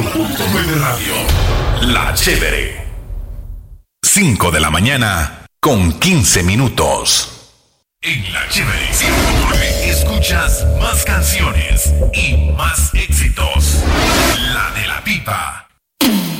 100.9 Radio. La Chévere. 5 de la mañana con 15 minutos. En La Chévere 100.9 escuchas más canciones y